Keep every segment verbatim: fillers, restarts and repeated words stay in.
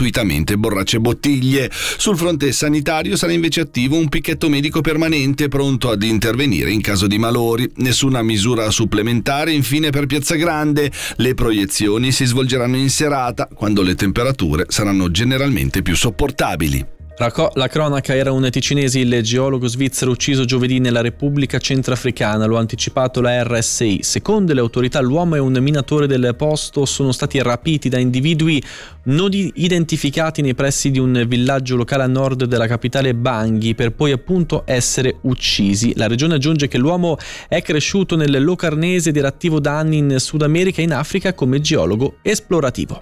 gratuitamente borracce e bottiglie. Sul fronte sanitario sarà invece attivo un picchetto medico permanente pronto ad intervenire in caso di malori. Nessuna misura supplementare infine per Piazza Grande. Le proiezioni si svolgeranno in serata, quando le temperature saranno generalmente più sopportabili. La cronaca era un ticinese, il geologo svizzero ucciso giovedì nella Repubblica Centrafricana, lo ha anticipato la R S I. Secondo le autorità l'uomo e un minatore del posto sono stati rapiti da individui non identificati nei pressi di un villaggio locale a nord della capitale Bangui, per poi appunto essere uccisi. La regione aggiunge che l'uomo è cresciuto nel Locarnese ed era attivo da anni in Sud America e in Africa come geologo esplorativo.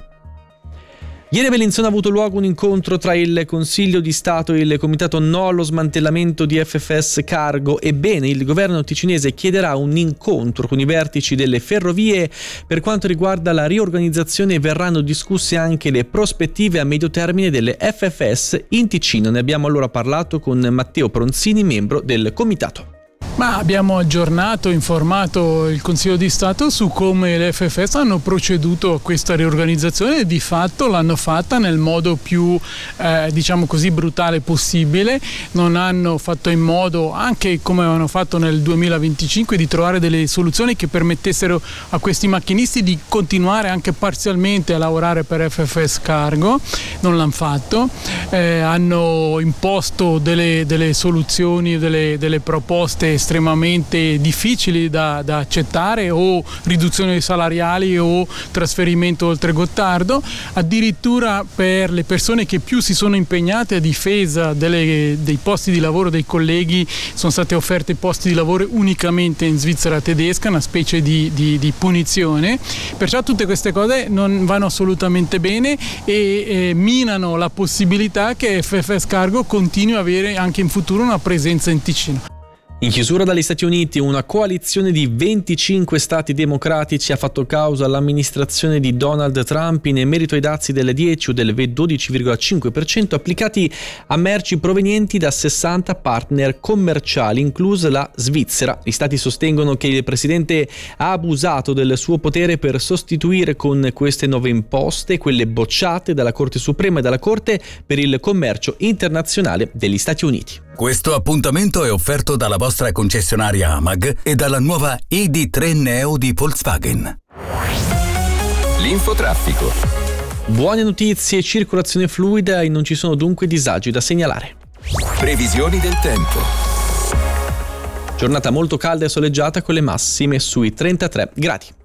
Ieri a Bellinzona ha avuto luogo un incontro tra il Consiglio di Stato e il Comitato No allo smantellamento di F F S Cargo. Ebbene, il governo ticinese chiederà un incontro con i vertici delle ferrovie per quanto riguarda la riorganizzazione e verranno discusse anche le prospettive a medio termine delle F F S in Ticino. Ne abbiamo allora parlato con Matteo Pronzini, membro del Comitato. Ma abbiamo aggiornato, informato il Consiglio di Stato su come le F F S hanno proceduto a questa riorganizzazione e di fatto l'hanno fatta nel modo più eh, diciamo così brutale possibile. Non hanno fatto in modo, anche come avevano fatto nel duemilaventicinque, di trovare delle soluzioni che permettessero a questi macchinisti di continuare anche parzialmente a lavorare per F F S Cargo. Non l'hanno fatto, eh, hanno imposto delle, delle soluzioni, delle, delle proposte estremamente difficili da, da accettare, o riduzioni salariali o trasferimento oltre Gottardo. Addirittura per le persone che più si sono impegnate a difesa delle, dei posti di lavoro dei colleghi sono state offerte posti di lavoro unicamente in Svizzera tedesca, una specie di, di, di punizione. Perciò tutte queste cose non vanno assolutamente bene e eh, minano la possibilità che F F S Cargo continui a avere anche in futuro una presenza in Ticino. In chiusura dagli Stati Uniti, una coalizione di venticinque stati democratici ha fatto causa all'amministrazione di Donald Trump in merito ai dazi del dieci o del dodici virgola cinque per cento applicati a merci provenienti da sessanta partner commerciali, inclusa la Svizzera. Gli stati sostengono che il presidente ha abusato del suo potere per sostituire con queste nuove imposte quelle bocciate dalla Corte Suprema e dalla Corte per il Commercio Internazionale degli Stati Uniti. Questo appuntamento è offerto dalla vostra concessionaria Amag e dalla nuova I D tre Neo di Volkswagen. L'infotraffico. Buone notizie, circolazione fluida e non ci sono dunque disagi da segnalare. Previsioni del tempo. Giornata molto calda e soleggiata con le massime sui trentatré gradi.